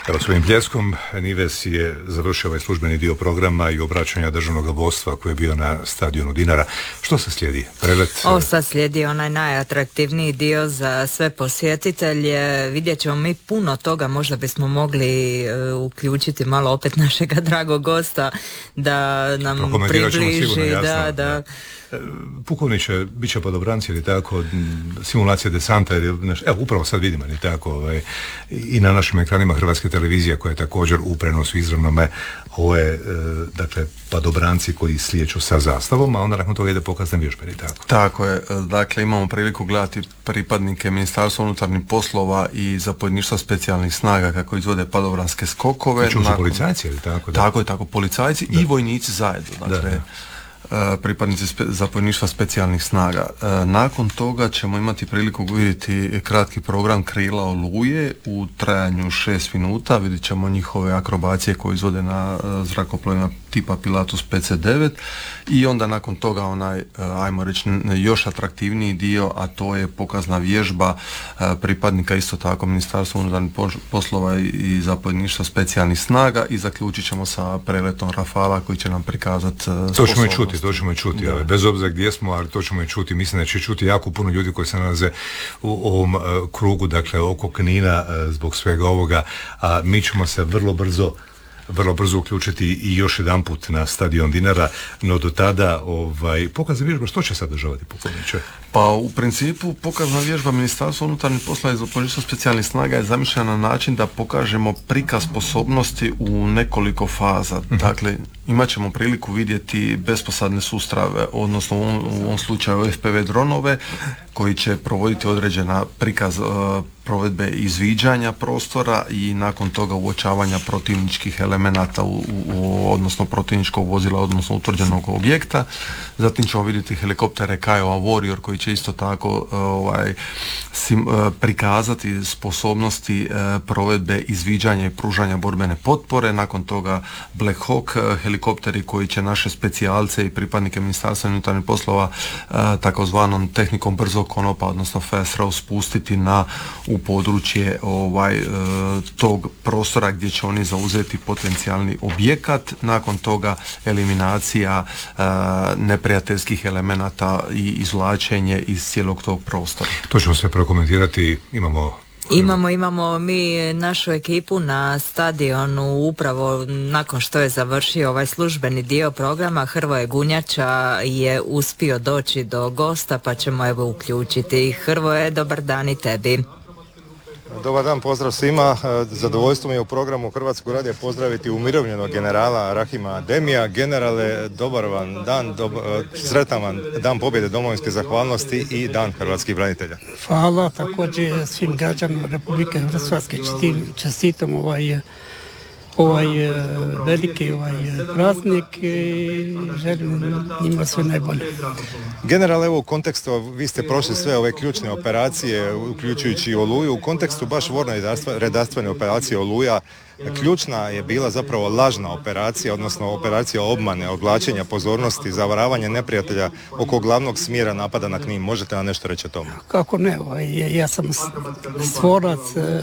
Evo, svojim pljeskom Nives je završio ovaj službeni dio programa i obraćanja državnog vodstva koji je bio na stadionu Dinara. Što se slijedi? Prelet? Ovo sad slijedi onaj najatraktivniji dio za sve posjetitelje. Vidjet ćemo mi puno toga, možda bismo mogli uključiti malo opet našega dragog gosta da nam približi. Sigurno, da. Pukovniče, bit će podobranci ili tako, simulacija desanta, evo upravo sad vidimo ili tako, i na našim ekranima Hrvatske televizije koja je također u prenosu izravnome, ovo je dakle padobranci koji slijeću sa zastavom, a onda nakon toga ide pokazne vježbe ili tako. Tako je, dakle imamo priliku gledati pripadnike Ministarstva unutarnjih poslova i zapovjedništva specijalnih snaga kako izvode padobranske skokove. Znači, su policajci ili tako? Da? Tako, policajci i vojnici zajedno, dakle. Pripadnici zapovjedništva specijalnih snaga. Nakon toga ćemo imati priliku vidjeti kratki program Krila Oluje u trajanju 6 minuta. Vidjet ćemo njihove akrobacije koje izvode na zrakoplovima tipa Pilatus PC-9 i onda nakon toga onaj, ajmo reći, još atraktivniji dio, a to je pokazna vježba pripadnika isto tako Ministarstva unutarnjih poslova i zapovjedništva specijalnih snaga i zaključit ćemo sa preletom Rafala koji će nam prikazati to ćemo i čuti, bez obzira gdje smo, ali to ćemo i čuti. Mislim da će čuti jako puno ljudi koji se nalaze u ovom krugu, dakle oko Knina zbog svega ovoga, a mi ćemo se vrlo brzo uključiti i još jedan put na stadion Dinara, no do tada pokazna vježba, što će sadržavati, pukovniče? Pa u principu pokazna vježba Ministarstva unutarnjih poslova i zapovjedništva specijalnih snaga je zamišljena na način da pokažemo prikaz sposobnosti u nekoliko faza. Dakle, imat ćemo priliku vidjeti besposadne sustave, odnosno u ovom slučaju FPV dronove koji će provoditi određena prikaz provedbe izviđanja prostora i nakon toga uočavanja protivničkih elemenata odnosno protivničkog vozila, odnosno utvrđenog objekta. Zatim ćemo vidjeti helikoptere Kiowa Warrior koji će isto tako prikazati sposobnosti provedbe izviđanja i pružanja borbene potpore. Nakon toga Black Hawk helikopteri koji će naše specijalce i pripadnike Ministarstva unutarnjih poslova takozvanom tehnikom brzog konopa, odnosno fast row, spustiti u područje tog prostora gdje će oni zauzeti potencijalni objekat. Nakon toga eliminacija neprijateljskih elemenata i izvlačenje iz cijelog tog prostora. To ćemo sve prokomentirati. Imamo mi našu ekipu na stadionu upravo nakon što je završio ovaj službeni dio programa. Hrvoje Gunjača je uspio doći do gosta, pa ćemo evo uključiti. Hrvoje, dobar dan i tebi. Dobar dan, pozdrav svima. Zadovoljstvo mi je u programu Hrvatskog radija pozdraviti umirovljenog generala Rahima Demija. Generale, dobar vam dan, sretan vam dan pobjede domovinske zahvalnosti i dan hrvatskih branitelja. Hvala, također svim građanima Republike Hrvatske čestitam ovaj veliki praznik i želim njima sve najbolje. General, evo u kontekstu, vi ste prošli sve ove ključne operacije, uključujući i Oluju, u kontekstu baš vojno-redarstvene operacije Oluja, ključna je bila zapravo lažna operacija, odnosno operacija obmane, odvlačenja pozornosti, zavaravanje neprijatelja oko glavnog smjera napada na Knin. Možete nam nešto reći o tome? Kako ne, ja sam stvorac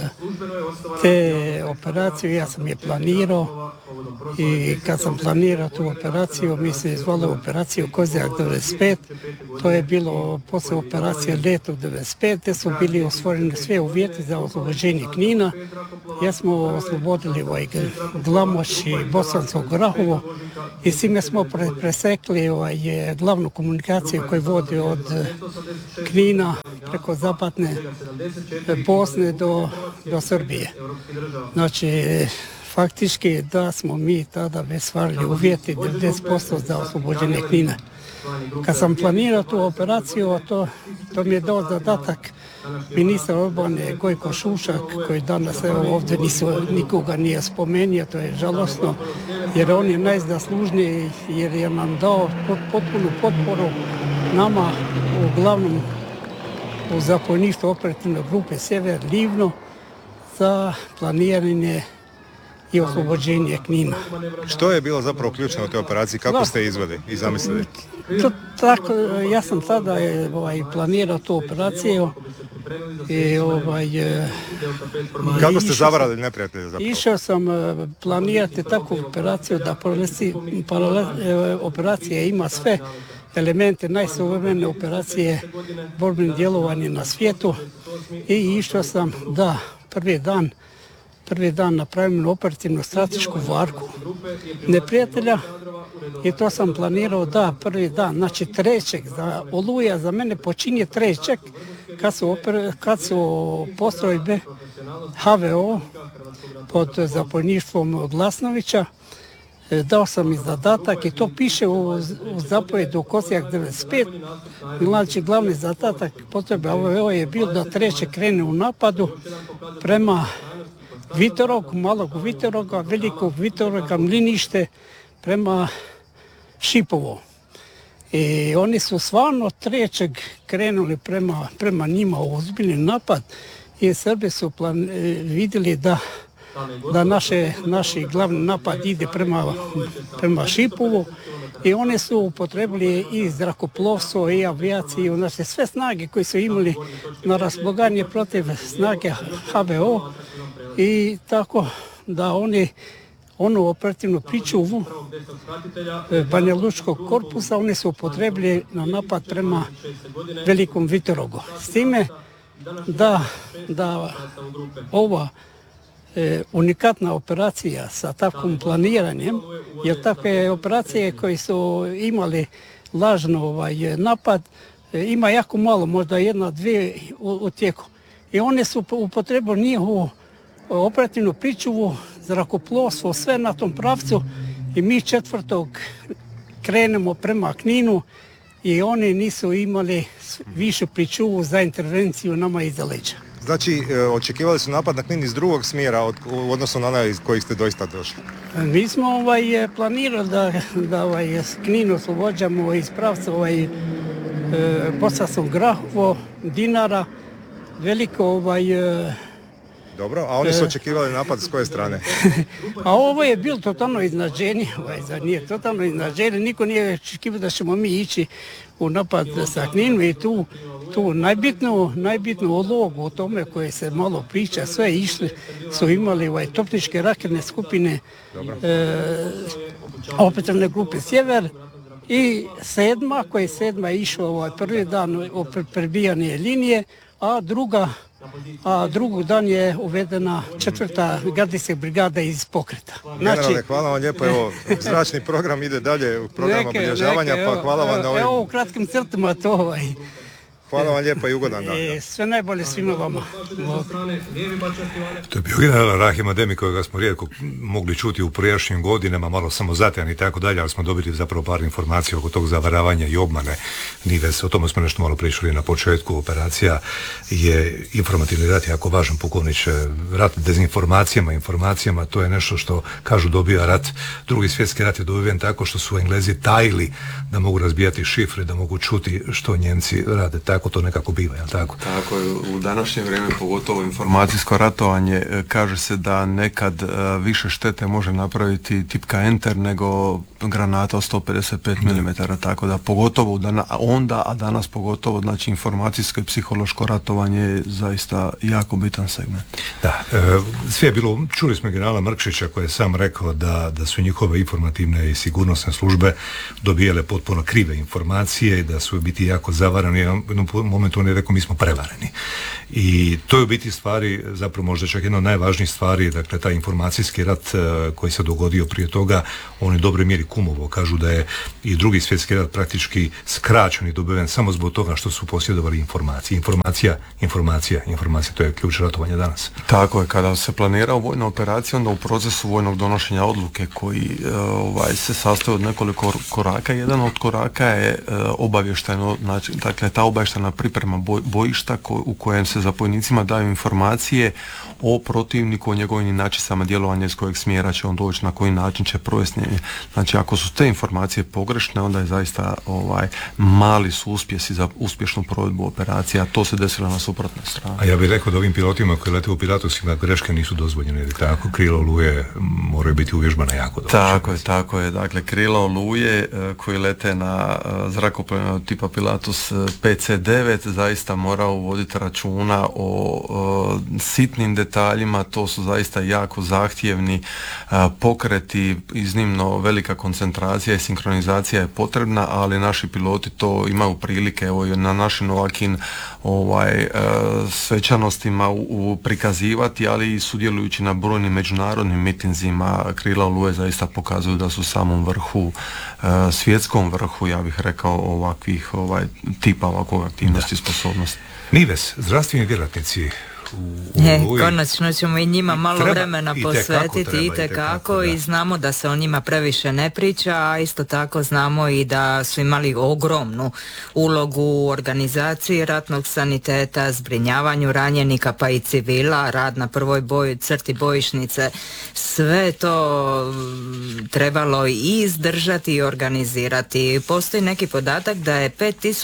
te operacije, ja sam je planirao i kad sam planirao tu operaciju, mi se zvali operaciju Kozjak 95, to je bilo poslije operacije Leto 95, te su bili osvoreni sve uvjeti za oslobođenje Knina. Ja smo oslobodili Glamoč i Bosansko Grahovo i s time smo presekli glavnu komunikaciju koju vodi od Knina preko zapadne Bosne do Srbije. Znači, faktički da smo mi tada ostvarili uvjeti 90% za oslobođenje Knina. Kad sam planirao tu operaciju, to mi je dao zadatak ministar obrane Gojko Šušak, koji danas ovdje nikoga nije spomenuo, to je žalosno, jer on je najzaslužniji, jer je nam dao potpunu potporu nama, uglavnom u zapovjedništvu operativne grupe Sjever Livno, za planiranje i oslobođenje Knina. Što je bilo zapravo ključno u toj operaciji? Kako ste izveli i zamislili? Tako, ja sam tada planirao tu operaciju i kako ste zavarali neprijatelja zapravo? Išao sam planirati takvu operaciju da operacija ima sve elemente najsuvremene operacije borbene djelovanje na svijetu i išao sam da prvi dan napravim operativnu stratešku varku neprijatelja i to sam planirao da prvi dan, znači trećeg, za Oluja za mene počinje trećeg kad su postrojbe HVO pod zapovjedništvom Glasnovića. Dao sam i zadatak i to piše u zapovjedu Kosijak 95. Znači glavni zadatak potrebe HVO je bio da treće krene u napadu prema Vitorog, malog Vitoroga, velikog Vitoroga, Mlinište prema Šipovo. I oni su stvarno trećeg krenuli prema njima u ozbiljni napad i Srbi su vidjeli da naši glavni napad ide prema Šipovu i oni su upotrebili i zrakoplovstvo i avijaciju, znači sve snage koje su imali na raspolaganje protiv snage HVO i tako da onu operativnu pričuvu Banja Lučkog korpusa oni su upotrebili na napad prema Velikom Vitorogu. S time da ova unikatna operacija sa takvim planiranjem, jer takve operacije koje su imali lažno napad, ima jako malo, možda jedna, dvije u tijeku. I one su upotrebili njihovu operativnu pričuvu, zrakoplovstvo, sve na tom pravcu i mi 4. krenemo prema Kninu i oni nisu imali višu pričuvu za intervenciju nama iza leđa. Znači, očekivali su napad na Knin iz drugog smjera u odnosu na onaj iz kojih ste doista došli? Mi smo planirali da Knin oslobođamo iz pravca Bosanskog Grahovo, Dinara, veliko Dobro, a oni su očekivali napad s koje strane? A ovo je bilo totalno iznenađenje, nije totalno iznenađenje, niko nije očekivao da ćemo mi ići u napad sa Kninom i tu najbitnu ulogu o tome koje se malo priča, sve išli su imali topničke raketne skupine, operativne grupe Sjever i 7. koja je 7. išla prvi dan prebijanje linije, a drugog dan je uvedena 4. gardijska brigada iz pokreta. Generale, hvala vam lijepo, evo, zračni program ide dalje u programu obilježavanja, pa hvala vam na ovim... Evo u kratkim crtama to Hvala vam lijepo i ugodan dan. Sve najbolje svima vama. To je bio general Rahim Ademi kojega smo rijetko mogli čuti u prijašnjim godinama, malo samozatajan i tako dalje, ali smo dobili zapravo par informacija oko tog zavaravanja i obmane Nives. O tome smo nešto malo pričali na početku. Operacija je informativni rat jako važan, pukovniče. Rat dezinformacijama, informacijama, to je nešto što kažu dobija rat. Drugi svjetski rat je dobiven tako što su Englezi tajili da mogu razbijati šifre, da mogu čuti što Njemci rade. Tako to nekako biva, jel tako? Tako je, u današnje vrijeme, pogotovo informacijsko ratovanje, kaže se da nekad više štete može napraviti tipka Enter nego granata od 155 mm, tako da pogotovo onda, a danas pogotovo, znači informacijsko i psihološko ratovanje je zaista jako bitan segment. Da, sve je bilo, čuli smo generala Mrkšića koji je sam rekao da su njihove informativne i sigurnosne službe dobijale potpuno krive informacije i da su biti jako zavarani. U jednom momentu on je rekao mi smo prevareni. I to je u biti stvari, zapravo možda čak jedna od najvažnijih stvari, dakle taj informacijski rat koji se dogodio prije toga, on je u dobroj mjeri kumovo. Kažu da je i drugi svjetski rat praktički skraćen i dobiven samo zbog toga što su posjedovali informacije. Informacija, to je ključ ratovanja danas. Tako je, kada se planira vojna operacija, onda u procesu vojnog donošenja odluke koji se sastoji od nekoliko koraka. Jedan od koraka je obavještajno, znači, dakle ta obavještajna priprema bojišta u kojem se zapovjednicima daju informacije o protivniku, o njegovim inačicama djelovanja, iz kojeg smjera će on doći, na koji način će provesti. Znači, ako su te informacije pogrešne, onda je zaista mali su uspjesi za uspješnu provedbu operacija, a to se desilo na suprotnoj strani. A ja bih rekao da ovim pilotima koji lete u Pilatusima greške nisu dozvoljene, jer tako krila oluje moraju biti uvježbana jako dobro. Tako je. Dakle, krila oluje koji lete na zrakoplovima tipa Pilatus PC-9 zaista mora uvoditi računa o sitnim detaljima, to su zaista jako zahtjevni pokreti, iznimno velika koncentracija i sinkronizacija je potrebna, ali naši piloti to imaju prilike na našim ovakvim svečanostima prikazivati, ali i sudjelujući na brojnim međunarodnim mitinzima. Krila oluje zaista pokazuju da su u samom vrhu, svjetskom vrhu, ja bih rekao, ovakvih tipa ovakvog aktivnosti i sposobnosti. Nives, zdravstveni djelatnici konačno ćemo i njima malo vremena posvetiti itekako i znamo da se o njima previše ne priča, a isto tako znamo i da su imali ogromnu ulogu u organizaciji ratnog saniteta, zbrinjavanju ranjenika pa i civila, rad na prvoj crti bojišnice, sve to trebalo i izdržati i organizirati. Postoji neki podatak da je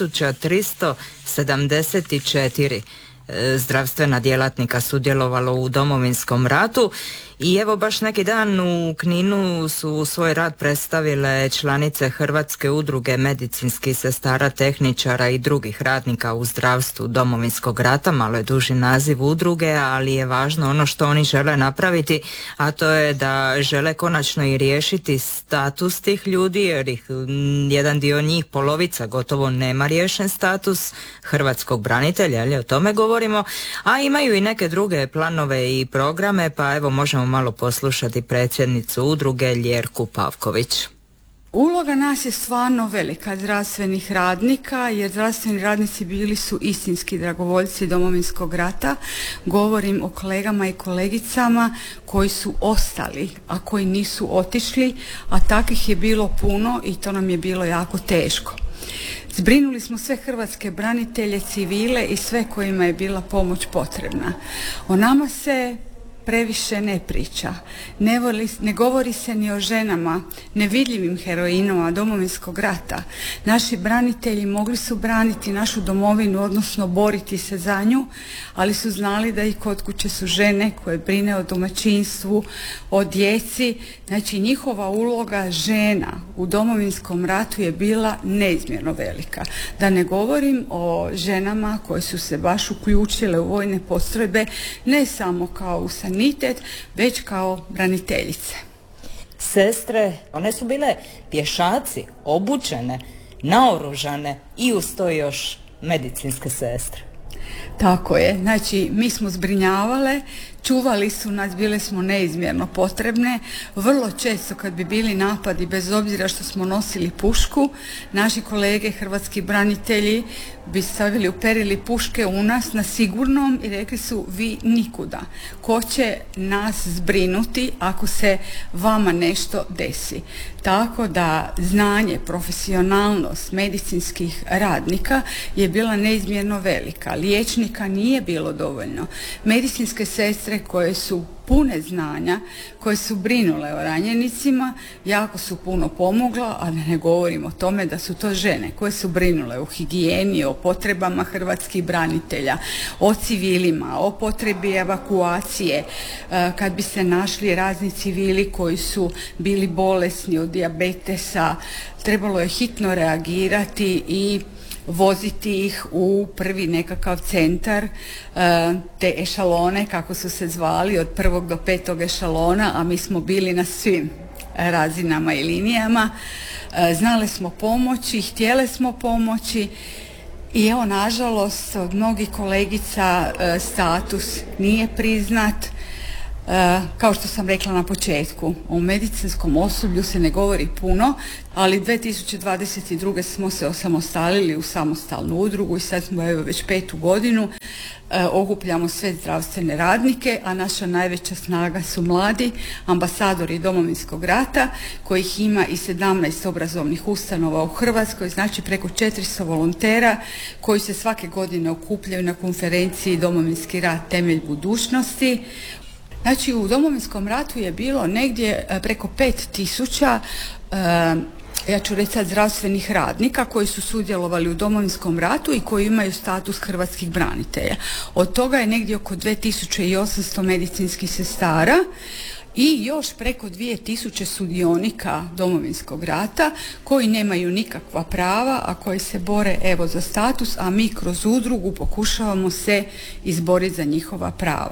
5374 zdravstvena djelatnika sudjelovalo u Domovinskom ratu i evo baš neki dan u Kninu su svoj rad predstavile članice Hrvatske udruge medicinskih sestara, tehničara i drugih radnika u zdravstvu Domovinskog rata. Malo je duži naziv udruge, ali je važno ono što oni žele napraviti, a to je da žele konačno i riješiti status tih ljudi, jer jedan dio njih, polovica gotovo, nema riješen status hrvatskog branitelja, ali o tome govorimo, a imaju i neke druge planove i programe, pa evo možemo malo poslušati predsjednicu udruge Ljerku Pavković. Uloga nas je stvarno velika, zdravstvenih radnika, jer zdravstveni radnici bili su istinski dragovoljci Domovinskog rata. Govorim o kolegama i kolegicama koji su ostali, a koji nisu otišli, a takvih je bilo puno i to nam je bilo jako teško. Zbrinuli smo sve hrvatske branitelje, civile i sve kojima je bila pomoć potrebna. O nama se previše ne priča. Ne govori se ni o ženama, nevidljivim heroinama Domovinskog rata. Naši branitelji mogli su braniti našu domovinu, odnosno boriti se za nju, ali su znali da i kod kuće su žene koje brine o domaćinstvu, o djeci. Znači, njihova uloga žena u Domovinskom ratu je bila neizmjerno velika. Da ne govorim o ženama koje su se baš uključile u vojne postrojbe, ne samo kao u sanitet, već kao braniteljice. Sestre, one su bile pješaci, obučene, naoružane i uz to još medicinske sestre. Tako je, znači mi smo zbrinjavale, čuvali su nas, bile smo neizmjerno potrebne. Vrlo često kad bi bili napadi, bez obzira što smo nosili pušku, naši kolege hrvatski branitelji bi stavili, uperili puške u nas na sigurnom i rekli su: vi nikuda. Ko će nas zbrinuti ako se vama nešto desi? Tako da znanje, profesionalnost medicinskih radnika je bila neizmjerno velika. Liječnika nije bilo dovoljno. Medicinske sestre koje su pune znanja, koje su brinule o ranjenicima, jako su puno pomogla, a da ne govorim o tome da su to žene koje su brinule o higijeni, o potrebama hrvatskih branitelja, o civilima, o potrebi evakuacije. Kad bi se našli razni civili koji su bili bolesni od dijabetesa, trebalo je hitno reagirati i voziti ih u prvi nekakav centar, te ešalone kako su se zvali, od 1. do 5. ešalona, a mi smo bili na svim razinama i linijama. Znali smo pomoći, htjele smo pomoći i evo, nažalost, od mnogih kolegica status nije priznat. Kao što sam rekla na početku, o medicinskom osoblju se ne govori puno, ali 2022. smo se osamostalili u samostalnu udrugu i sad smo evo već 5. godinu. Okupljamo sve zdravstvene radnike, a naša najveća snaga su mladi ambasadori Domovinskog rata, kojih ima i 17 obrazovnih ustanova u Hrvatskoj, znači preko 400 volontera koji se svake godine okupljaju na konferenciji Domovinski rat, temelj budućnosti. Znači u Domovinskom ratu je bilo negdje preko 5000 ja ću reći sad zdravstvenih radnika koji su sudjelovali u Domovinskom ratu i koji imaju status hrvatskih branitelja. Od toga je negdje oko 2800 medicinskih sestara i još preko 2000 sudionika Domovinskog rata koji nemaju nikakva prava, a koji se bore evo za status, a mi kroz udrugu pokušavamo se izboriti za njihova prava.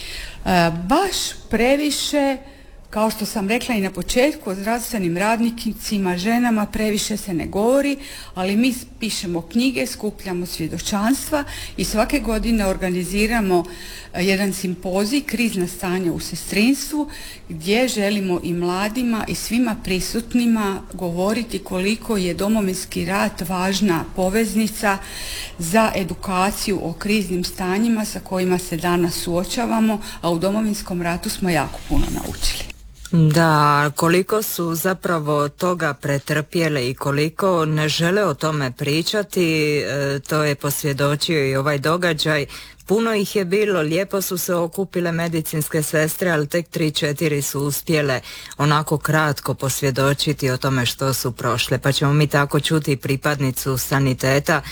Baš previše, kao što sam rekla i na početku, o zdravstvenim radnicima, ženama previše se ne govori, ali mi pišemo knjige, skupljamo svjedočanstva i svake godine organiziramo jedan simpozij, krizna stanja u sestrinstvu, gdje želimo i mladima i svima prisutnima govoriti koliko je Domovinski rat važna poveznica za edukaciju o kriznim stanjima sa kojima se danas suočavamo, a u Domovinskom ratu smo jako puno naučili. Da, koliko su zapravo toga pretrpjeli i koliko ne žele o tome pričati, to je posvjedočio i ovaj događaj. Puno ih je bilo, lijepo su se okupile medicinske sestre, ali tek 3-4 su uspjele onako kratko posvjedočiti o tome što su prošle. Pa ćemo mi tako čuti pripadnicu saniteta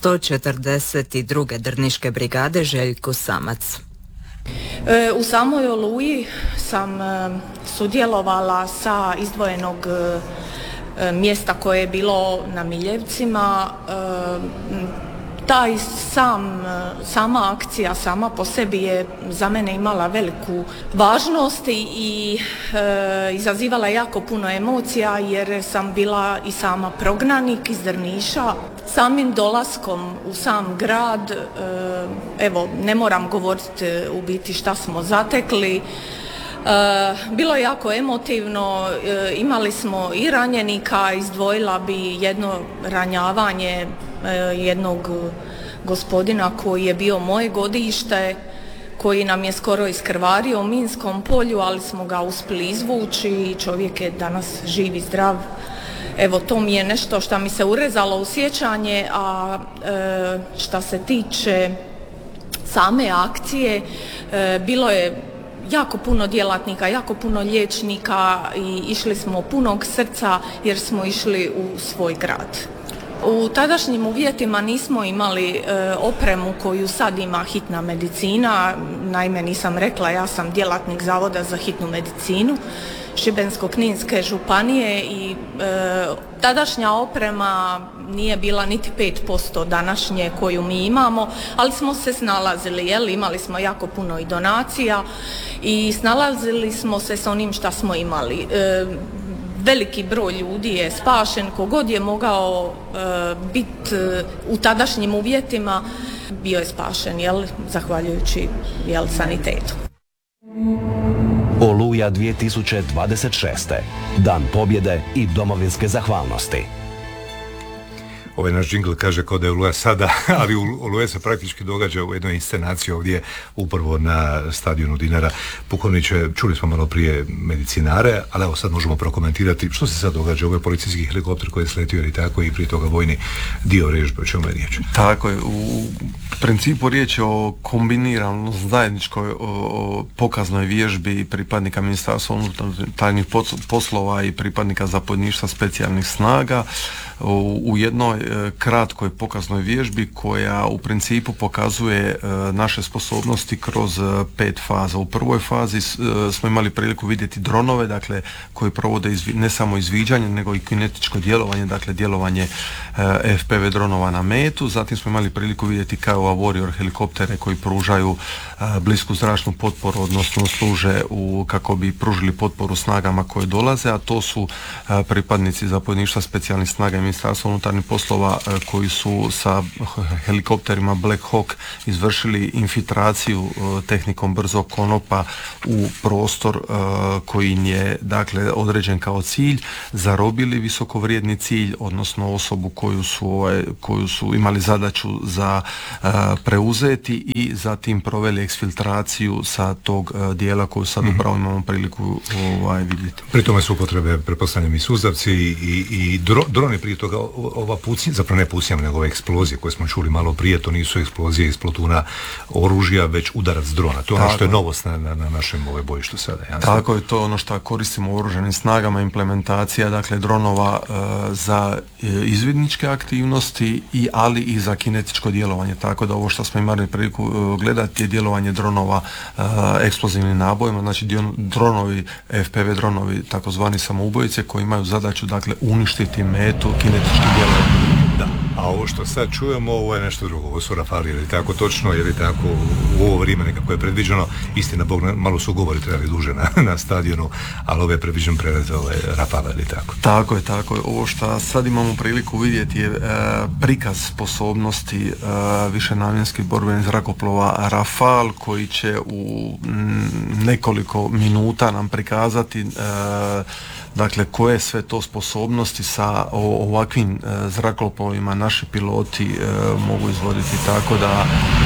142. Drniške brigade Željku Samac. U samoj Oluji sam sudjelovala sa izdvojenog mjesta koje je bilo na Miljevcima. Taj sama akcija sama po sebi je za mene imala veliku važnost i izazivala jako puno emocija jer sam bila i sama prognanik iz Drniša. Samim dolaskom u sam grad, evo ne moram govoriti u biti šta smo zatekli, bilo je jako emotivno, imali smo i ranjenika, izdvojila bi jedno ranjavanje jednog gospodina koji je bio moje godište, koji nam je skoro iskrvario u minskom polju, ali smo ga uspjeli izvući i čovjek je danas živ i zdrav. Evo, to mi je nešto što mi se urezalo u sjećanje, a što se tiče same akcije, bilo je jako puno djelatnika, jako puno liječnika i išli smo punog srca jer smo išli u svoj grad. U tadašnjim uvjetima nismo imali opremu koju sad ima hitna medicina, naime nisam rekla, ja sam djelatnik Zavoda za hitnu medicinu Šibensko-kninske županije i tadašnja oprema nije bila niti 5% današnje koju mi imamo, ali smo se snalazili, imali smo jako puno i donacija i snalazili smo se s onim što smo imali. Veliki broj ljudi je spašen, kogod je mogao biti u tadašnjim uvjetima bio je spašen, zahvaljujući sanitetu. Oluja 2026. Dan pobjede i domovinske zahvalnosti. Ovaj naš džingl kaže kao da je Oluja sada, ali Oluja se praktički događa u jednoj inscenaciji ovdje upravo na stadionu Dinara. Pukovniče, čuli smo malo prije medicinare, ali evo sad možemo prokomentirati što se sad događa. Ovo je policijski helikopter koji je sletio i tako, i prije toga vojni dio vježbe, o čemu je riječ? Tako je, u principu riječ je o kombiniranoj zajedničkoj pokaznoj vježbi pripadnika Ministarstva unutarnjih poslova i pripadnika zapovjedništva specijalnih snaga u jednoj kratkoj pokaznoj vježbi koja u principu pokazuje naše sposobnosti kroz 5 faza. U prvoj fazi smo imali priliku vidjeti dronove, dakle, koji provode ne samo izviđanje, nego i kinetičko djelovanje, dakle djelovanje FPV dronova na metu. Zatim smo imali priliku vidjeti kao Warrior helikoptere koji pružaju blisku zračnu potporu, odnosno služe kako bi pružili potporu snagama koje dolaze, a to su pripadnici zapovjedništva specijalnih snaga i Ministarstva unutarnjih poslova poslova koji su sa helikopterima Black Hawk izvršili infiltraciju tehnikom brzog konopa u prostor koji im je dakle određen kao cilj, zarobili visokovrijedni cilj, odnosno osobu koju su imali zadaću za preuzeti i zatim proveli eksfiltraciju sa tog dijela koju sad upravo imamo priliku vidjeti. Pri tome su upotrebe, pretpostavljam, i suzavci i droni prije toga, ova pucnja, zapravo ne pucnja, nego ove eksplozije koje smo čuli malo prije, to nisu eksplozije iz plotuna oružja, već udarac drona. To je ono što je novost na našem bojištu sada. Jasno? Tako je, to ono što koristimo u oružanim snagama, implementacija dakle dronova za izvidničke aktivnosti, ali i za kinetičko djelovanje. Tako da ovo što smo imali priliku gledati je djelovanje dronova eksplozivnim nabojima, znači dronovi, FPV dronovi, takozvani samoubojice koji imaju zadaću dakle uništiti metu kinetičkim djelovanjem. Da, a ovo što sad čujemo, ovo je nešto drugo, ovo su Rafali, je li tako točno, je li tako u ovo vrijeme nekako je predviđeno, istina Bog, malo su govori trebali duže na stadionu, ali ovo je predviđen prelet Rafala, je li tako? Tako je, ovo što sad imamo priliku vidjeti je prikaz sposobnosti višenamjenskih borbenih zrakoplova Rafal, koji će u nekoliko minuta nam prikazati dakle koje sve to sposobnosti sa ovakvim zrakoplovima naši piloti mogu izvoditi, tako da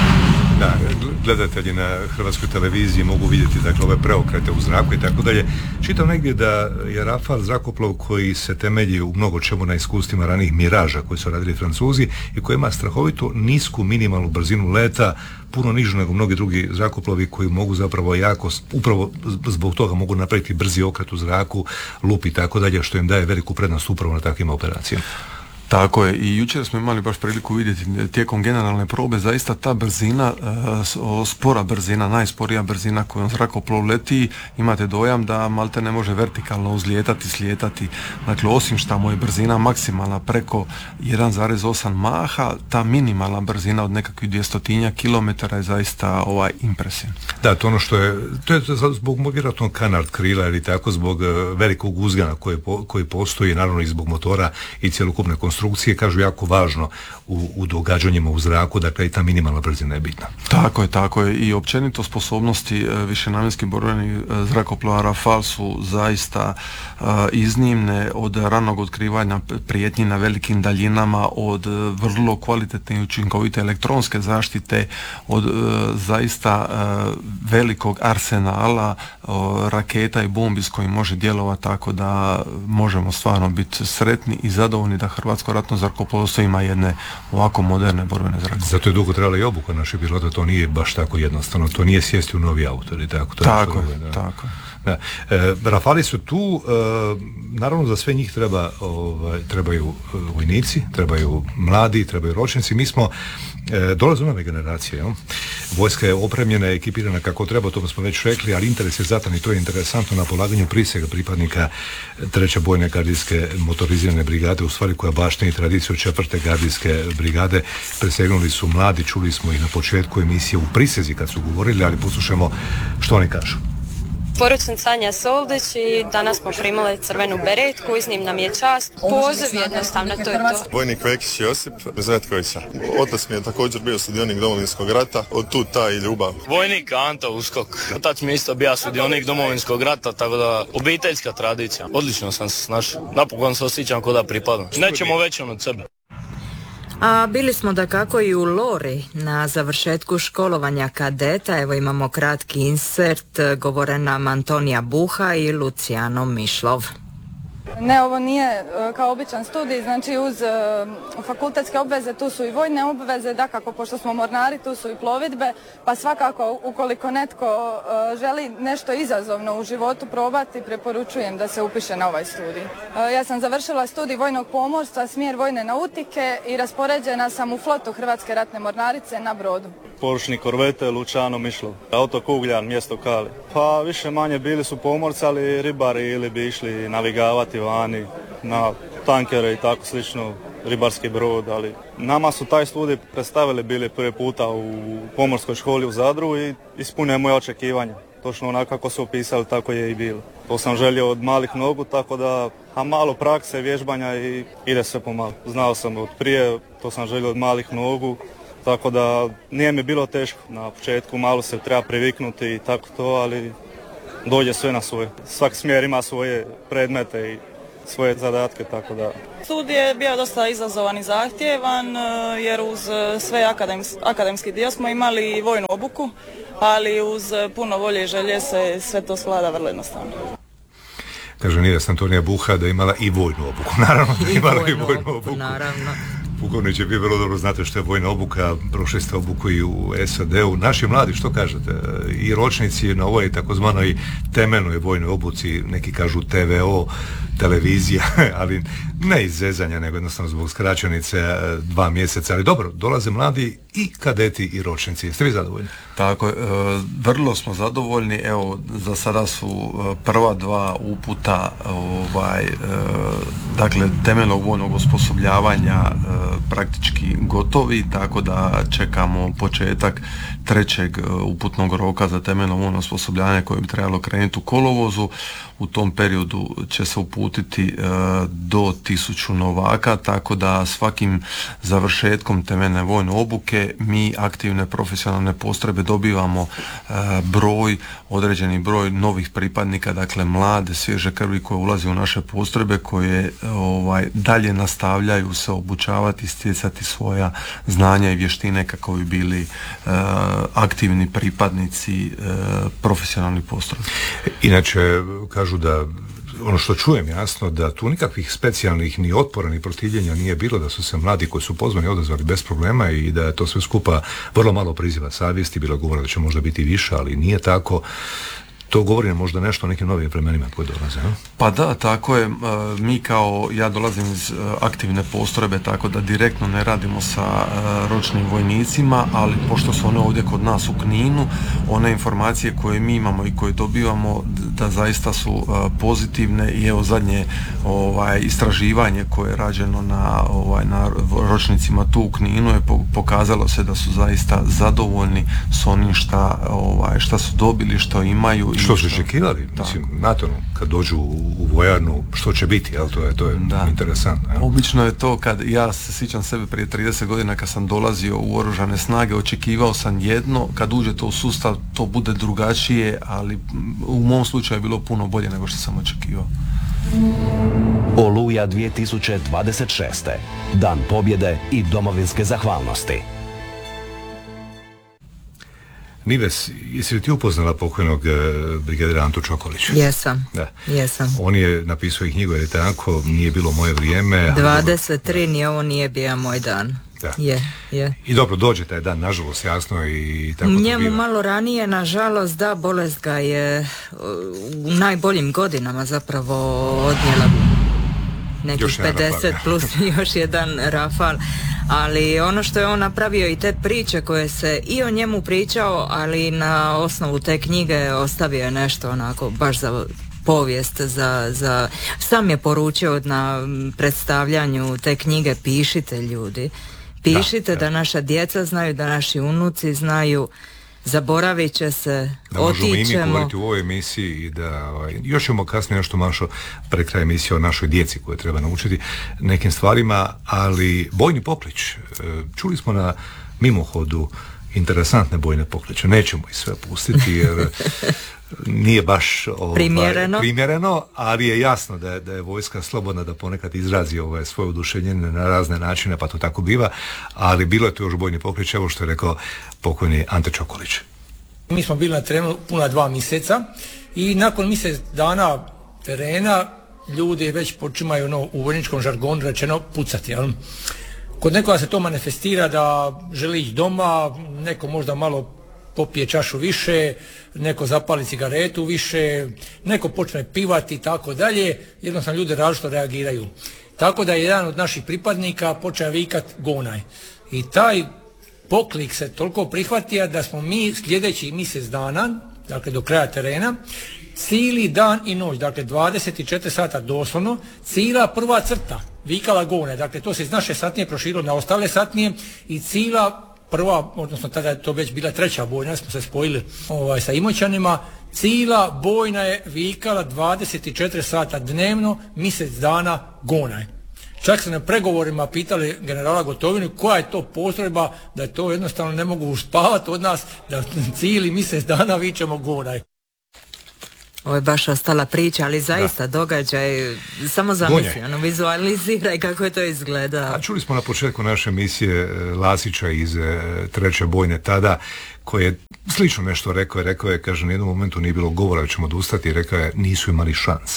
gledatelji na Hrvatskoj televiziji mogu vidjeti dakle ove preokrete u zraku i tako dalje. Čitam negdje da je Rafal zrakoplov koji se temelji u mnogo čemu na iskustvima ranih Miraža koji su radili Francuzi i koji ima strahovito nisku minimalnu brzinu leta, puno nižu nego mnogi drugi zrakoplovi koji mogu zapravo upravo zbog toga mogu napraviti brzi okret u zraku, lup i tako dalje, što im daje veliku prednost upravo na takvim operacijama. Tako je, i jučer smo imali baš priliku vidjeti tijekom generalne probe, zaista ta brzina, spora brzina, najsporija brzina kojom zrakoplov leti, imate dojam da malte ne može vertikalno uzlijetati, slijetati. Dakle, osim što mu je brzina maksimalna preko 1,8 maha, ta minimalna brzina od nekakvih 200 km je zaista impresivna. Da, to ono što je, to je zbog vjerojatno kanard krila ili tako, zbog velikog uzgana koji postoji, naravno i zbog motora i cjelokupne konstrukcije, kažu jako važno u događanjima u zraku, dakle i ta minimalna brzina je bitna. Tako je i općenito sposobnosti višenamjenskih borbenih zrakoplova Rafal su zaista iznimne, od ranog otkrivanja prijetnji na velikim daljinama, od vrlo kvalitetne i učinkovite elektronske zaštite, od zaista velikog arsenala raketa i bombi s kojim može djelovati, tako da možemo stvarno biti sretni i zadovoljni da Hrvatsko ratno zrakoplovstvo ima jedne ovako moderne borbene zrakoplove. Zato je dugo trebala i obuka naših pilota, to nije baš tako jednostavno, to nije sjesti u novi auto ili tako. Tako. Da. Rafali su tu, naravno za sve njih trebaju vojnici, trebaju mladi, trebaju ročnici. Mi smo dolaze nove generacije, vojska je opremljena, ekipirana kako treba, to smo već rekli, ali interes je zatan i to je interesantno na polaganju prisega pripadnika 3. bojne gardijske motorizirane brigade, u stvari koja baštini tradiciju 4. gardijske brigade. Presegnuli su mladi, čuli smo ih na početku emisije u prisezi kad su govorili, ali poslušajmo što oni kažu. Poručnik Sanja Soldić i danas smo primali crvenu beretku, iznimna mi je čast. Poziv jednostavno, to je to. Vojnik Vekić Josip iz Retkovića. Otac mi je također bio sudionik Domovinskog rata, od tu ta i ljubav. Vojnik Anto Uskok. Otac mi je isto bio sudionik Domovinskog rata, tako da obiteljska tradicija. Odlično sam se snašao. Napokon se osjećam kao da pripadam. Nećemo većom od sebe. A bili smo dakako i u Lori na završetku školovanja kadeta. Evo imamo kratki insert, govore nam Antonija Buha i Luciano Mišlov. Ne, ovo nije kao običan studij, znači uz fakultetske obveze tu su i vojne obveze, dakako pošto smo mornari tu su i plovidbe, pa svakako ukoliko netko želi nešto izazovno u životu probati, preporučujem da se upiše na ovaj studij. Ja sam završila studij vojnog pomorstva, smjer vojne nautike i raspoređena sam u flotu Hrvatske ratne mornarice na brodu. Poručnik korvete Luciano Mišlov, otok Ugljan, mjesto Kali. Pa više manje bili su pomorci, ali ribari ili bi išli navigavati vani na tankere i tako slično, ribarski brod, ali nama su taj studij predstavili bili prvi puta u pomorskoj školi u Zadru i ispunjuje moje očekivanja. točno onako kako su opisali, tako je i bilo. To sam želio od malih nogu, tako da, a malo prakse, vježbanja i ide sve pomalo. Znao sam od prije, to sam želio od malih nogu, tako da nije mi bilo teško. Na početku malo se treba priviknuti i tako to, ali dođe sve na svoje. Svaki smjer ima svoje predmete i svoje zadatke, tako da. Studij je bio dosta izazovan i zahtjevan, jer uz sve akademski dio smo imali vojnu obuku, ali uz puno volje i želje se sve to svlada vrlo jednostavno. Kaže Nives Antonija Buha da je imala i vojnu obuku. Naravno da je imala i vojnu obuku. Naravno. Pukovnić je bio vrlo dobro, znate što je vojna obuka, prošli ste obuku i u SAD-u. Naši mladi, što kažete? I ročnici na ovoj takozvanoj temeljnoj vojnoj obuci, neki kažu TVO, televizija, ali ne iz zezanja, nego jednostavno zbog skraćenice 2 mjeseca. Ali dobro, dolaze mladi i kadeti i ročnici. Jeste vi zadovoljni? Tako, vrlo smo zadovoljni. Evo, za sada su prva 2 uputa dakle, temeljnog vojnog osposobljavanja praktički gotovi, tako da čekamo početak 3. uputnog roka za temeljno vojno osposobljavanje koje bi trebalo krenuti u kolovozu. U tom periodu će se uputiti do 1000 novaka, tako da svakim završetkom temeljne vojne obuke mi aktivne profesionalne postrojbe dobivamo određeni broj novih pripadnika, dakle mlade, svježe krvi koje ulaze u naše postrojbe, koje dalje nastavljaju se obučavati, stjecati svoja znanja i vještine kako bi bili aktivni pripadnici profesionalnih postrojbi. Inače, kažu da, ono što čujem jasno, da tu nikakvih specijalnih ni otpora ni protivljenja nije bilo, da su se mladi koji su pozvani odazvali bez problema i da je to sve skupa vrlo malo priziva savjesti, bilo govora da će možda biti više, ali nije tako. To govori možda nešto o nekim novim vremenima koje dolaze, ne? Pa da, tako je. Mi ja dolazim iz aktivne postrojbe, tako da direktno ne radimo sa ročnim vojnicima, ali pošto su one ovdje kod nas u Kninu, one informacije koje mi imamo i koje dobivamo da zaista su pozitivne i evo zadnje istraživanje koje je rađeno na ročnicima tu u Kninu je pokazalo se da su zaista zadovoljni s onim šta su dobili, što imaju. Što su očekivali, mislim, znate, kad dođu u vojarnu, što će biti, jel, to je interesantno. Jel? Obično je to, kad ja se sjećam sebe prije 30 godina kad sam dolazio u Oružane snage, očekivao sam jedno, kad uđe to u sustav, to bude drugačije, ali u mom slučaju je bilo puno bolje nego što sam očekivao. Oluja 2026. Dan pobjede i domovinske zahvalnosti. Nives, jesi li ti upoznala pokojnog brigadira Antu Čokolića? Jesam, da. Jesam. On je napisao i knjigu, jer je tako, nije bilo moje vrijeme. 23, ni ovo nije bio moj dan. Da. Je. I dobro, dođe taj dan, nažalost, jasno, i tako to njemu biva. malo ranije, nažalost, da, bolest ga je u najboljim godinama zapravo odnijela nekih 50 plus još jedan rafal, ali ono što je on napravio i te priče koje se i o njemu pričao, ali na osnovu te knjige ostavio je nešto onako baš za povijest, za sam je poručio na predstavljanju te knjige: pišite ljudi, pišite da naša djeca znaju, da naši unuci znaju. Zaboravit će se, da možemo i mi govoriti u ovoj emisiji i da još ćemo kasnije nešto mašo pred kraj emisije o našoj djeci koje treba naučiti nekim stvarima, ali bojni poklič, čuli smo na mimohodu interesantne bojne pokliče, nećemo ih sve pustiti jer nije baš primjereno, ali je jasno da je vojska slobodna da ponekad izrazi svoje oduševljenje na razne načine, pa to tako biva, ali bilo je to još bojni poklič, evo što je rekao pokojni Ante Čokolić. Mi smo bili na terenu puna 2 mjeseca i nakon mjesec dana terena ljudi već počimaju u vojničkom žargonu rečeno pucati, jel? Kod nekoga se to manifestira da želi ići doma, neko možda malo popije čašu više, neko zapali cigaretu više, neko počne pivati i tako dalje, jednostavno ljudi različito reagiraju. Tako da je jedan od naših pripadnika počeo vikati gonaj. I taj poklik se toliko prihvatio da smo mi sljedeći mjesec dana, dakle do kraja terena, cijeli dan i noć, dakle 24 sata doslovno, cijela prva crta vikala gonaj. Dakle to se iz naše satnije proširilo na ostale satnije i cijela prva, odnosno tada je to već bila 3. bojna, smo se spojili sa Imoćanima, cijela bojna je vikala 24 sata dnevno, mjesec dana gonaj. Čak se na pregovorima pitali generala Gotovinu koja je to postrojba, da je to jednostavno ne mogu uspavati od nas, da cijeli mjesec dana vičemo gonaj. Ovo je baš ostala priča, ali zaista događaj, samo zamisli, vizualiziraj kako je to izgleda. A čuli smo na početku naše emisije Lasića iz treće bojne tada, koji je slično nešto rekao je, kaže, na jednom momentu nije bilo govora da ćemo odustati, rekao je, nisu imali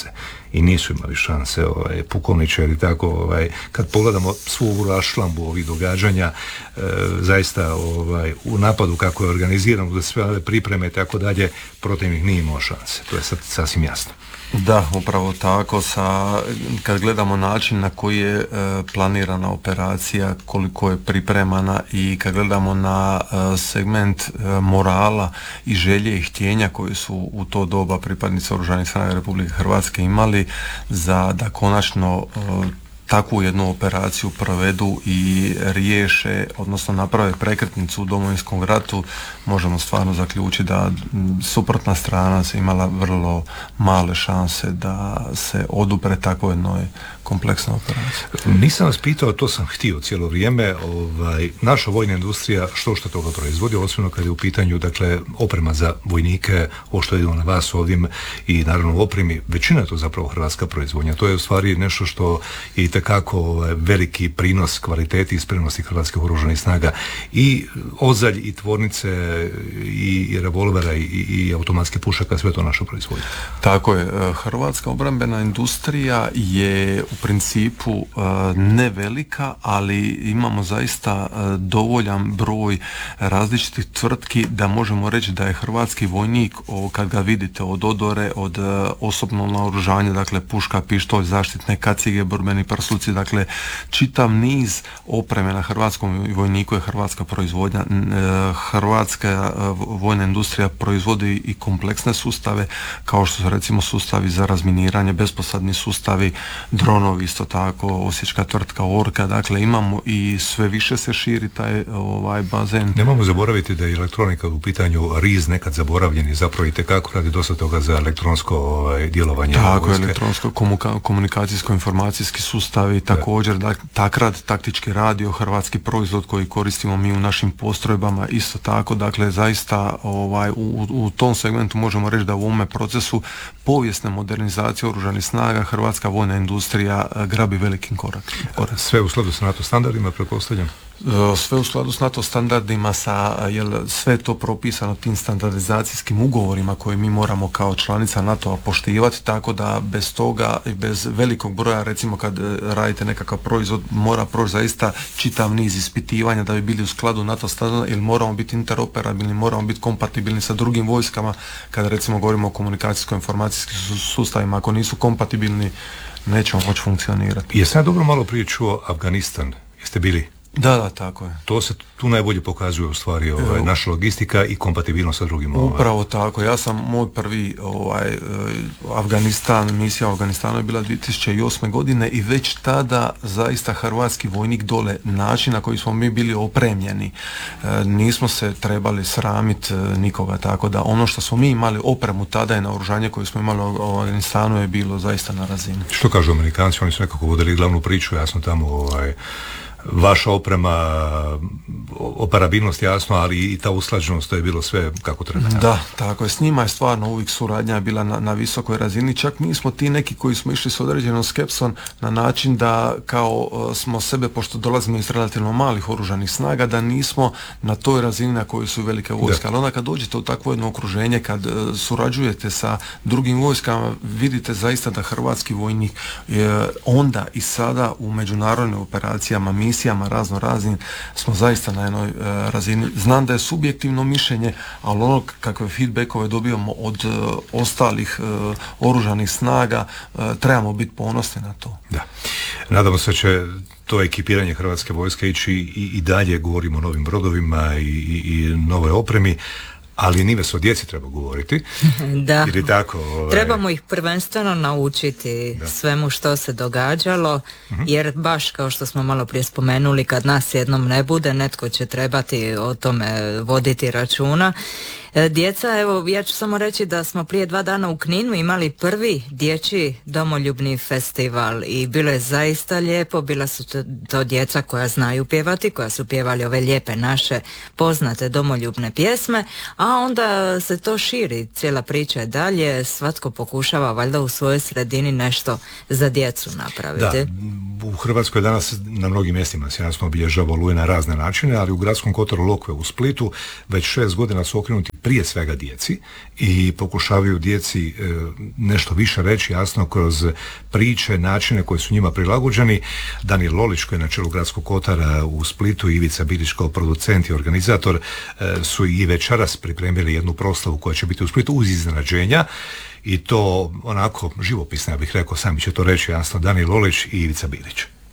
šanse, pukovniče, ili tako, kad pogledamo svu ovu raščlambu ovih događanja, zaista u napadu kako je organizirano, da sve ove pripreme i tako dalje, protivnik nije imao šanse, to je sad sasvim jasno. Da, upravo tako. Kad gledamo način na koji je planirana operacija, koliko je pripremana i kad gledamo na segment morala i želje i htjenja koje su u to doba pripadnici Oružanih snaga Republike Hrvatske imali da konačno takvu jednu operaciju provedu i riješe, odnosno naprave prekretnicu u Domovinskom ratu, možemo stvarno zaključiti da suprotna strana se imala vrlo male šanse da se odupre takvoj jednoj kompleksnoj operaciji. Nisam vas pitao, to sam htio cijelo vrijeme, naša vojna industrija što toga proizvodi, osobno kad je u pitanju, dakle, oprema za vojnike, ovo što idemo na vas ovdje i naravno u opremi, većina je to zapravo hrvatska proizvodnja. To je u stvari nešto što je itekako veliki prinos kvaliteti i spremnosti hrvatskih oružanih snaga, i ozalj, i tvornice, i revolvera, i automatskih pušaka, sve to naša proizvodnja. Tako je. Hrvatska obrambena industrija je u principu ne velika, ali imamo zaista dovoljan broj različitih tvrtki da možemo reći da je hrvatski vojnik, kad ga vidite, od odore, od osobnog naoružanja, dakle puška, pištolj, zaštitne kacige, borbeni prsluci, dakle čitav niz opreme na hrvatskom vojniku je hrvatska proizvodnja. Hrvatska vojna industrija proizvodi i kompleksne sustave, kao što su recimo sustavi za razminiranje, besposadni sustavi, dronovi, isto tako, osječka tvrtka Orka, dakle imamo i sve više se širi taj bazen. Nemamo zaboraviti da je elektronika u pitanju RIZ nekad zaboravljen i zapravo itekako radi dosta toga za elektronsko djelovanje. Tako je, elektronsko komunikacijsko-informacijski sustavi, također Takrad, taktički radio, hrvatski proizvod koji koristimo mi u našim postrojbama, isto tako, dakle zaista u tom segmentu možemo reći da u ovome procesu povijesne modernizacije oružanih snaga hrvatska vojna industrija grabi velikim korakom. Sve u skladu sa NATO standardima, pretpostavljam? Sve u skladu s NATO standardima, sve to propisano tim standardizacijskim ugovorima koje mi moramo kao članica NATO-a poštivati, tako da bez toga i bez velikog broja, recimo kad radite nekakav proizvod, mora proći zaista čitav niz ispitivanja da bi bili u skladu NATO standarda, ili moramo biti interoperabilni, moramo biti kompatibilni sa drugim vojskama. Kada recimo govorimo o komunikacijsko-informacijskim sustavima, ako nisu kompatibilni, nećemo moći funkcionirati. Jesam ja dobro malo prije čuo Afganistan? Jeste bili? Da, tako je. To se tu najbolje pokazuje u stvari naša logistika i kompatibilnost sa drugim. Upravo tako. Ja sam moj prvi misija u Afganistanu je bila 2008. godine i već tada zaista hrvatski vojnik dole, način na koji smo mi bili opremljeni, nismo se trebali sramiti nikoga, tako da ono što smo mi imali opremu tada i naoružanje koje smo imali u Afganistanu je bilo zaista na razini. Što kažu Amerikanci? Oni su nekako vodili glavnu priču, ja sam tamo vaša oprema, operabilnost jasno, ali i ta usklađenost, to je bilo sve kako treba. Da, tako je. S njima je stvarno uvijek suradnja bila na visokoj razini. Čak mi smo ti neki koji smo išli s određenom skepsom na način da kao smo sebe, pošto dolazimo iz relativno malih oružanih snaga, da nismo na toj razini na kojoj su velike vojske. Ali onda kad dođete u takvo jedno okruženje, kad surađujete sa drugim vojskama, vidite zaista da hrvatski vojnik onda i sada u međunarodnim operacijama, misijama razno raznim smo zaista na jednoj razini. Znam da je subjektivno mišljenje, ali ono kakve feedbackove dobijamo od ostalih oružanih snaga, trebamo biti ponosni na to. Da. Nadamo se će to ekipiranje hrvatske vojske ići i dalje, govorimo o novim brodovima i novoj opremi, ali nije se o djeci treba govoriti. Da. Ili tako, trebamo ih prvenstveno naučiti svemu što se događalo, jer baš kao što smo malo prije spomenuli, kad nas jednom ne bude, netko će trebati o tome voditi računa. Djeca, evo ja ću samo reći da smo prije 2 dana u Kninu imali prvi dječji domoljubni festival i bilo je zaista lijepo, bila su to djeca koja znaju pjevati, koja su pjevali ove lijepe naše poznate domoljubne pjesme, a onda se to širi, cijela priča je dalje, svatko pokušava valjda u svojoj sredini nešto za djecu napraviti. Da, u Hrvatskoj danas na mnogim mjestima se jasno obilježava Oluja na razne načine, ali u Gradskom kotaru Lokve u Splitu već 6 godina su okrenuti prije svega djeci i pokušavaju djeci nešto više reći jasno kroz priče, načine koji su njima prilagođeni. Danijel Lolić koji je na čelu Gradskog kotara u Splitu i Ivica Bilić kao producent i organizator su i večeras pripremili jednu proslavu koja će biti u Splitu uz iznenađenja i to onako živopisno, ja bih rekao, sami će to reći jasno, Danijel Lolić i Ivica Bilić.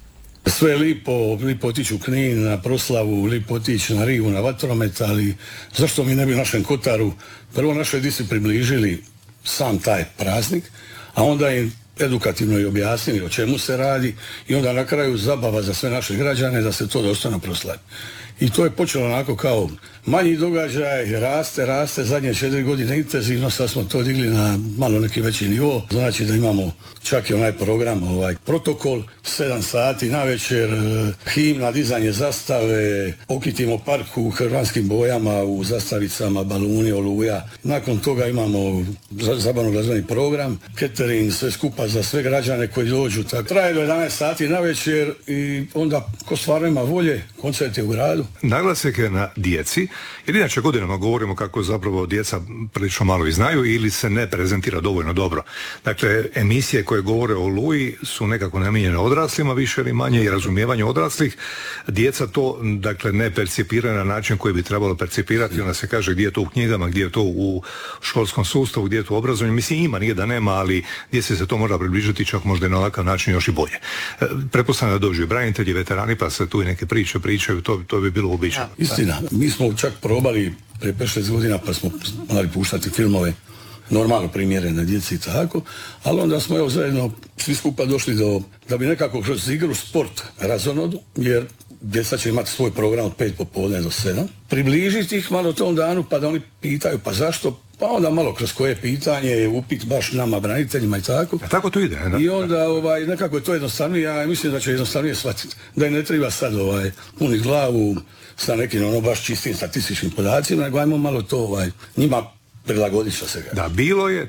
Sve je lipo otići u Knin na proslavu, lipo otići na rivu, na vatromet, ali zašto mi ne bi našem kotaru prvo našoj djeci približili sam taj praznik, a onda im edukativno i objasnili o čemu se radi i onda na kraju zabava za sve naše građane da se to dostojno proslavi. I to je počelo onako kao manji događaj, raste, zadnje 4 godine intenzivno, sad smo to digli na malo neki veći nivo, znači da imamo čak i onaj program, protokol, 7 sati navečer, himna, dizanje zastave, okitimo park u hrvatskim bojama, u zastavicama, baluni, Oluja. Nakon toga imamo zabavno glazbeni program, catering, sve skupa za sve građane koji dođu. Tako. Traje do 11 sati navečer i onda ko stvarno ima volje, koncert je u gradu. Naglasak je na djeci, jer inače godinama govorimo kako zapravo djeca prilično malo i znaju ili se ne prezentira dovoljno dobro. Dakle, emisije koje govore o Oluji su nekako namijenjene odraslima više ili manje i razumijevanje odraslih. Djeca to, dakle, ne percipiraju na način koji bi trebalo percipirati. Onda se kaže gdje je to u knjigama, gdje je to u školskom sustavu, gdje je to u obrazovanju. Mislim, ima, nije da nema, ali djeci se to mora približiti čak možda i na ovakav način još i bolje. Pretpostavljam da dođu i branitelji, veterani, pa se tu i neke priče pričaju, to bi bilo uobičajeno. Istina, mi smo čak probali prije 5-6 godina pa smo morali puštati filmove normalno primjerene djeci i tako, ali onda smo evo zajedno svi skupa došli da bi nekako kroz igru sport razonodu, jer djeca će imati svoj program od 5 popodne do 7, približiti ih malo tom danu pa da oni pitaju pa zašto, pa onda malo kroz koje pitanje, upit baš nama braniteljima i tako. A tako to ide, ne? I onda nekako je to jednostavnije, ja mislim da će jednostavnije shvatiti, da im ne treba sad puniti glavu sa nekim baš čistim statističkim podacima, nego ajmo malo to njima prilagoditi što se ga. Da, bilo je,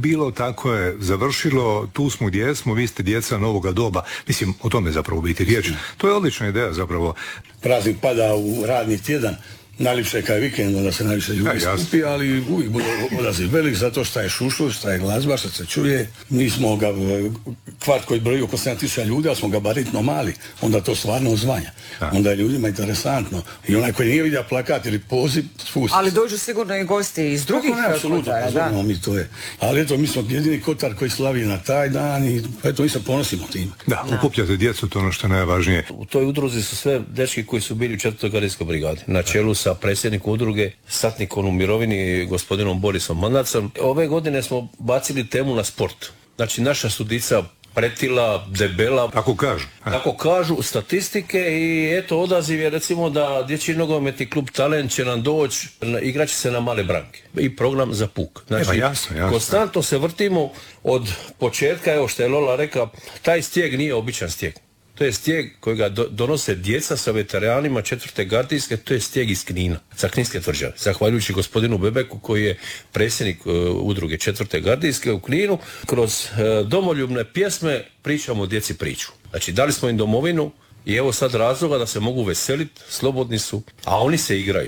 tako je završilo, tu smo gdje smo, vi ste djeca novoga doba. Mislim, o tome zapravo biti riječ. To je odlična ideja zapravo. Praznik pada u radni tjedan, najljepše je kad je vikend, onda se najviše ljudi skupi, ali uvijek bude odaziv velik zato što je šušur, što je glazba, što se čuje. Mi smo ga, kvart koji broji oko 7.000 ljudi, ali smo gabaritno mali, onda to stvarno ozvanja. Onda je ljudima interesantno. I onaj koji nije vidio plakat ili poziv, spusti. Ali dođu sigurno i gosti iz drugih kotara, da? Mi to je. Ali eto, mi smo jedini kotar koji slavi na taj dan i eto, mi se ponosimo tim. Da, okupljate djecu, to ono što je najvažnije. U toj udruzi su sve dečki koji su bili u 4. gardijskoj brigadi, na čelu sa predsjednikom udruge, satnikom u mirovini, gospodinom Borisom Mandacom. Ove godine smo bacili temu na sport. Znači, naša su dica pretila, debela. Tako kažu statistike i eto odaziv je recimo da dječji nogometni klub Talent će nam doći, igraće se na male branke. I program za puk. Znači, jasno. Konstantno se vrtimo od početka, evo što je Lola rekla, taj stijeg nije običan stijeg. To je stijeg kojega donose djeca sa veteranima 4. gardijske, to je stijeg iz Knina, sa Kninske tvrđave. Zahvaljujući gospodinu Bebeku koji je predsjednik udruge 4. gardijske u Kninu, kroz domoljubne pjesme pričamo djeci priču. Znači dali smo im domovinu i evo sad razloga da se mogu veseliti, slobodni su, a oni se igraju.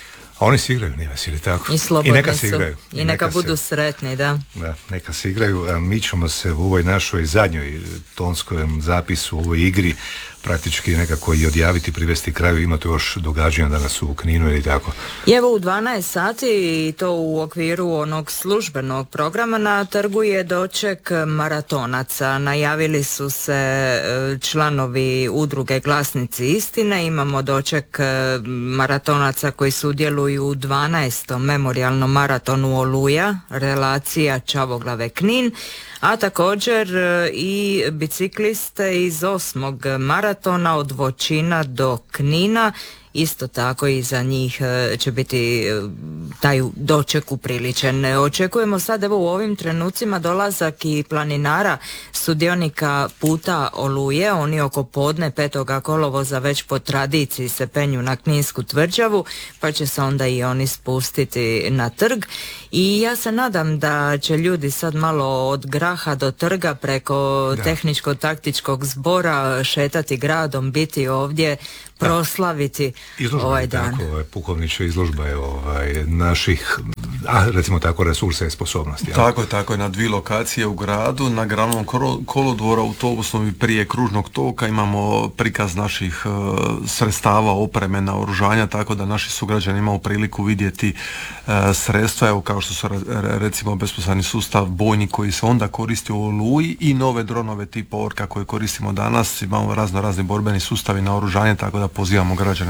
A oni se igraju, nije Vasili, tako? I slobodni I neka se igraju. I neka budu sretni, da. Da, neka se igraju. A mi ćemo se u ovoj našoj zadnjoj tonskom zapisu, u ovoj igri, praktički nekako i odjaviti, privesti kraju. Ima tu još događanja danas u Kninu ili tako. I evo u 12 sati i to u okviru onog službenog programa na trgu je doček maratonaca. Najavili su se članovi udruge Glasnici istine. Imamo doček maratonaca koji sudjeluju u 12. memorijalnom maratonu Oluja, relacija Čavoglave Knin, a također i bicikliste iz 8. maratona od Voćina do Knina isto tako i za njih će biti taj doček upriličen. Očekujemo sad evo u ovim trenucima dolazak i planinara sudionika puta Oluje. Oni oko podne 5. kolovoza već po tradiciji se penju na Kninsku tvrđavu, pa će se onda i oni spustiti na trg. I ja se nadam da će ljudi sad malo od Graha do trga preko tehničko-taktičkog zbora šetati gradom, biti ovdje, proslaviti ovaj dan. Pukovniče, izložba je naših, recimo tako, resursa i sposobnosti. Tako je, na 2 lokacije u gradu, na glavnom kolodvoru autobusnom i prije kružnog toka imamo prikaz naših sredstava, opreme, naoružanja, tako da naši sugrađani imaju priliku vidjeti sredstva, evo kao što su recimo besposebni sustav bojni koji se onda koristi u Oluji i nove dronove tipa Orka koje koristimo danas, imamo razni borbeni sustavi naoružanja, tako da pozivamo građane